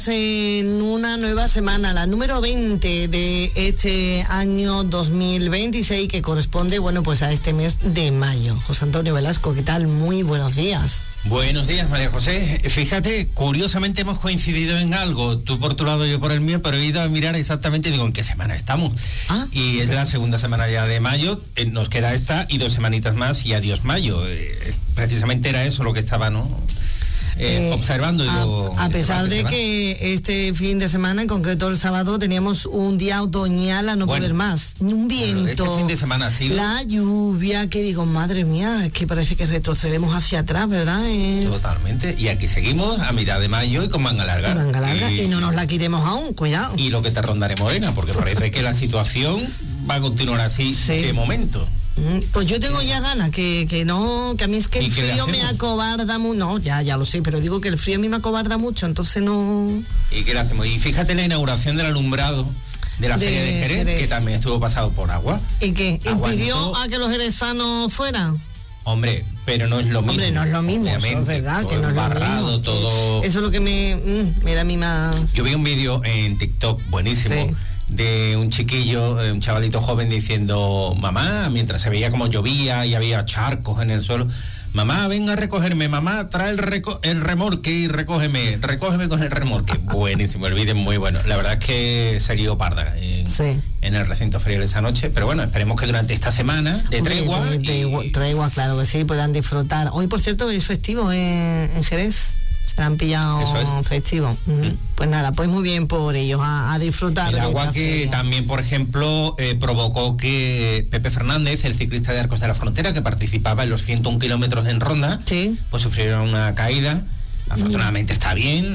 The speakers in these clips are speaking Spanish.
En una nueva semana, la número 20 de este año 2026, que corresponde, bueno, pues a este mes de mayo. José Antonio Velasco, ¿qué tal? Muy buenos días. Buenos días, María José. Fíjate, curiosamente hemos coincidido en algo, tú por tu lado, yo por el mío, pero he ido a mirar exactamente, digo, ¿en qué semana estamos? Y es la segunda semana ya de mayo, nos queda esta y 2 semanitas más y adiós mayo. Precisamente era eso lo que estaba, ¿no? Observando. A pesar de que este fin de semana, en concreto el sábado, teníamos un día otoñal a no poder más. Un viento. Este fin de semana ha sido la lluvia, que digo, madre mía, es que parece que retrocedemos hacia atrás, ¿verdad? Totalmente. Y aquí seguimos a mitad de mayo y con manga larga. Y no nos la quitemos aún, cuidado. Y lo que te rondaré morena, porque parece que la situación va a continuar así de momento. Pues yo tengo ya ganas, que a mí es que el frío me acobarda mucho. No, ya lo sé, pero digo que el frío a mí me acobarda mucho, entonces no... ¿Y qué le hacemos? Y fíjate la inauguración del alumbrado de la Feria de Jerez, que también estuvo pasado por agua. ¿Y qué? ¿Impidió a que los jerezanos fueran? Hombre, pero no es lo mismo. Hombre, no es lo mismo, eso es verdad, que no es barrado, lo mismo. todo... Eso es lo que me da a mí más... Yo vi un vídeo en TikTok buenísimo, de un chiquillo, un chavalito joven diciendo, mamá, mientras se veía como llovía y había charcos en el suelo, mamá, ven a recogerme, mamá, trae el remolque y recógeme con el remolque. Buenísimo, el vídeo es muy bueno. La verdad es que se guió parda en el recinto ferial esa noche, pero bueno, esperemos que durante esta semana de tregua... Tregua, claro que sí, puedan disfrutar. Hoy, por cierto, es festivo en Jerez. Se la han pillado festivo. Pues nada, pues muy bien por ellos, a disfrutar. El agua que feria. También, por ejemplo, provocó que Pepe Fernández, el ciclista de Arcos de la Frontera, que participaba en los 101 kilómetros en ronda, pues sufriera una caída. Afortunadamente está bien,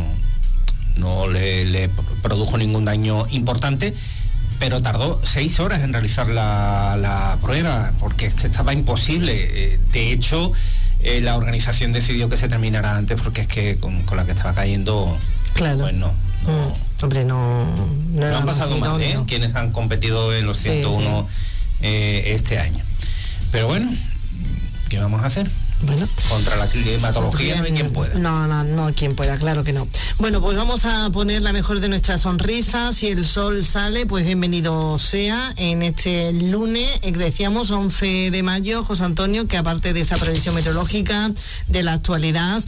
no le produjo ningún daño importante, pero tardó 6 horas en realizar la prueba, porque es que estaba imposible. De hecho, la organización decidió que se terminara antes, porque es que con la que estaba cayendo, pues no. Hombre, no han pasado mal, quienes han competido en los 101 este año. Pero bueno, ¿qué vamos a hacer? Bueno, contra la climatología no hay quien pueda. No, quien pueda, claro que no. Bueno, pues vamos a poner la mejor de nuestras sonrisas. Si el sol sale, pues bienvenido sea en este lunes, decíamos 11 de mayo, José Antonio, que aparte de esa previsión meteorológica, de la actualidad,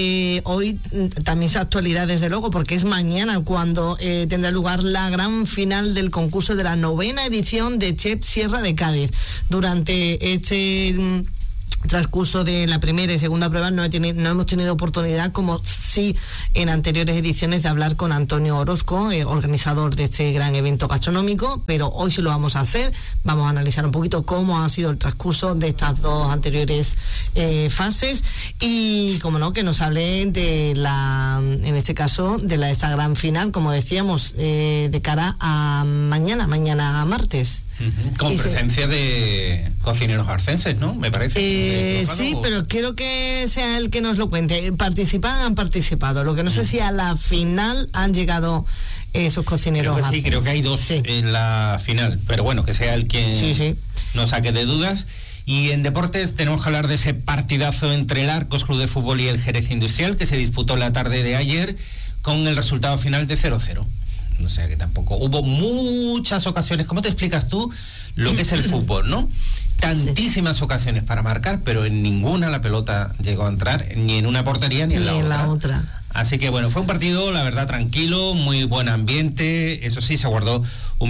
hoy también esa actualidad desde luego, porque es mañana cuando tendrá lugar la gran final del concurso de la 9ª edición de Chef Sierra de Cádiz. Durante este transcurso de la primera y segunda prueba no hemos tenido oportunidad, como sí en anteriores ediciones, de hablar con Antonio Orozco, organizador de este gran evento gastronómico, pero hoy sí lo vamos a hacer. Vamos a analizar un poquito cómo ha sido el transcurso de estas 2 anteriores fases y, como no, que nos hable de en este caso, de esta gran final, como decíamos, de cara a mañana martes. Con presencia de cocineros arcenses, ¿no? Me parece. Sí, pero quiero que sea él que nos lo cuente. Han participado. Lo que no sé si a la final han llegado esos cocineros arcenses. Sí, creo que hay 2 en la final. Pero bueno, que sea él quien nos saque de dudas. Y en deportes tenemos que hablar de ese partidazo entre el Arcos Club de Fútbol y el Jerez Industrial, que se disputó la tarde de ayer con el resultado final de 0-0. O sea que tampoco hubo muchas ocasiones. ¿Cómo te explicas tú lo que es el fútbol, no? Tantísimas ocasiones para marcar, pero en ninguna la pelota llegó a entrar, ni en una portería ni en la otra. Así que bueno, fue un partido, la verdad, tranquilo, muy buen ambiente. Eso sí, se guardó un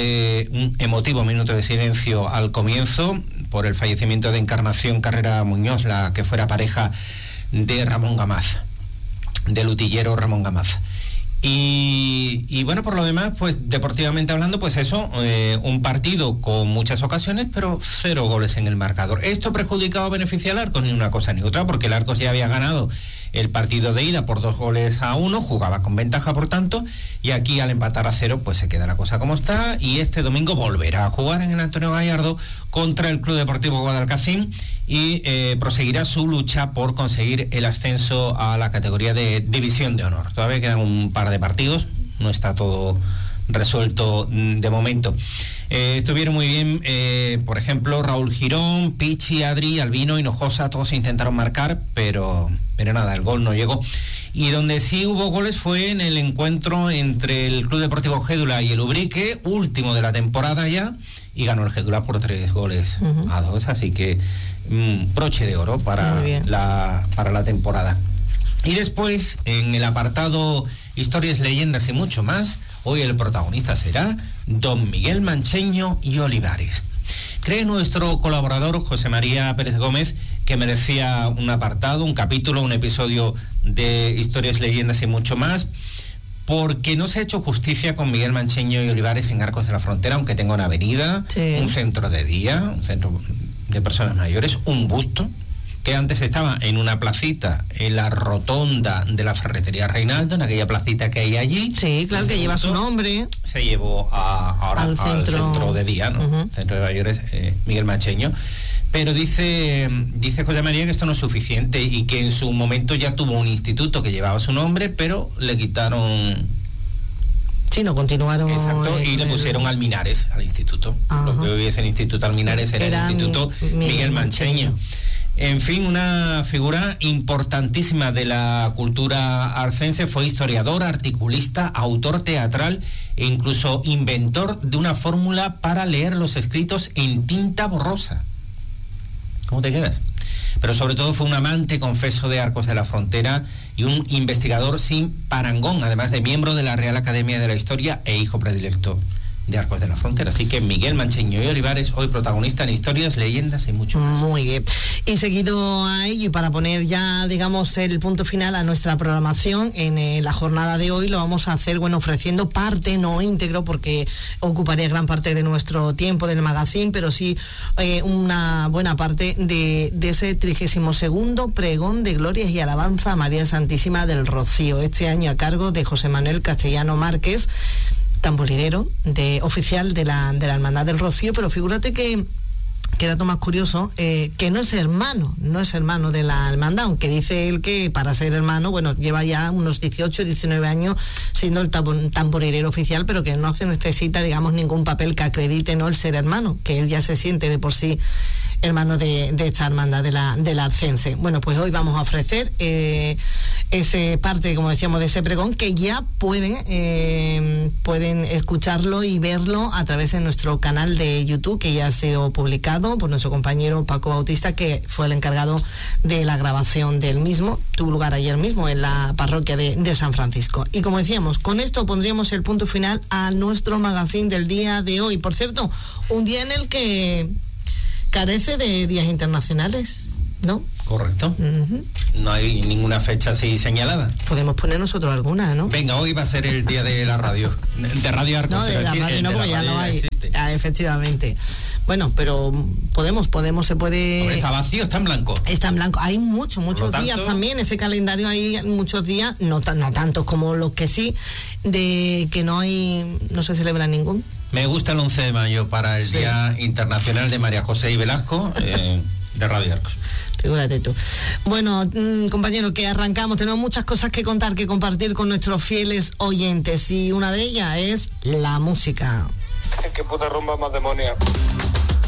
emotivo minuto de silencio al comienzo por el fallecimiento de Encarnación Carrera Muñoz, la que fuera pareja de Ramón Gamaz, del utillero Ramón Gamaz. Y bueno, por lo demás, pues deportivamente hablando, pues eso, un partido con muchas ocasiones, pero 0 goles en el marcador. ¿Esto perjudicaba o beneficia al Arcos? Ni una cosa ni otra, porque el Arcos ya había ganado el partido de ida por 2-1, jugaba con ventaja por tanto, y aquí al empatar a 0, pues se queda la cosa como está, y este domingo volverá a jugar en el Antonio Gallardo contra el Club Deportivo Guadalcacín y proseguirá su lucha por conseguir el ascenso a la categoría de División de Honor. Todavía quedan un par de partidos, no está todo resuelto de momento. Estuvieron muy bien, por ejemplo, Raúl Girón, Pichi, Adri, Albino, Hinojosa, todos intentaron marcar, pero nada, el gol no llegó. Y donde sí hubo goles fue en el encuentro entre el Club Deportivo Gédula y el Ubrique, último de la temporada ya, y ganó el Gédula por 3-2, así que broche de oro para la temporada. Y después, en el apartado Historias, Leyendas y mucho más, hoy el protagonista será don Miguel Mancheño y Olivares. Cree nuestro colaborador José María Pérez Gómez que merecía un apartado, un capítulo, un episodio de Historias, Leyendas y mucho más, porque no se ha hecho justicia con Miguel Mancheño y Olivares en Arcos de la Frontera, aunque tenga una avenida, un centro de día, un centro de personas mayores, un busto, que antes estaba en una placita, en la rotonda de la Ferretería Reinaldo, en aquella placita que hay allí. Sí, claro, que lleva su nombre. Se llevó ahora al centro de día, ¿no? Centro de mayores, Miguel Mancheño. Pero dice José María que esto no es suficiente y que en su momento ya tuvo un instituto que llevaba su nombre, pero le quitaron... Sí, no continuaron. Exacto, y le pusieron Alminares al instituto. Lo que hoy es el Instituto Alminares era el Instituto Miguel Mancheño. En fin, una figura importantísima de la cultura arcense, fue historiador, articulista, autor teatral e incluso inventor de una fórmula para leer los escritos en tinta borrosa. ¿Cómo te quedas? Pero sobre todo fue un amante, confeso, de Arcos de la Frontera y un investigador sin parangón, además de miembro de la Real Academia de la Historia e hijo predilecto de Arcos de la Frontera. Así que Miguel Mancheño y Olivares, hoy protagonista en Historias, Leyendas y mucho más. Muy bien. Y seguido a ello, y para poner ya, digamos, el punto final a nuestra programación, en la jornada de hoy lo vamos a hacer, ofreciendo parte, no íntegro, porque ocuparía gran parte de nuestro tiempo del magazine, pero sí una buena parte de ese 32º pregón de glorias y alabanza a María Santísima del Rocío, este año a cargo de José Manuel Castellano Márquez, tamborilero oficial de la Hermandad del Rocío. Pero figúrate que dato más curioso, que no es hermano de la hermandad, aunque dice él que para ser hermano, lleva ya unos 18, 19 años siendo el tamborilero oficial, pero que no se necesita, digamos, ningún papel que acredite el ser hermano, que él ya se siente de por sí hermano de esta hermandad de la Arcense. Bueno, pues hoy vamos a ofrecer ese parte, como decíamos, de ese pregón, que ya pueden escucharlo y verlo a través de nuestro canal de YouTube, que ya ha sido publicado por nuestro compañero Paco Bautista, que fue el encargado de la grabación del mismo. Tuvo lugar ayer mismo en la parroquia de San Francisco. Y como decíamos, con esto pondríamos el punto final a nuestro magazine del día de hoy. Por cierto, un día en el que carece de días internacionales, ¿no? Correcto. No hay ninguna fecha así señalada. Podemos poner nosotros alguna, ¿no? Venga, hoy va a ser el día de la radio. De Radio Arcos. No, de la radio no, porque ya no hay. Efectivamente. Bueno, pero podemos, se puede... Hombre, está vacío, está en blanco. Está en blanco. Hay muchos días también. Ese calendario hay muchos días, no tantos como los que sí, de que no se celebra ningún. Me gusta el 11 de mayo para el Día Internacional de María José y Velasco, de Radio Arcos. Figúrate tú. Bueno, compañero, que arrancamos. Tenemos muchas cosas que contar, que compartir con nuestros fieles oyentes, y una de ellas es la música. Qué puta rumba más demonia.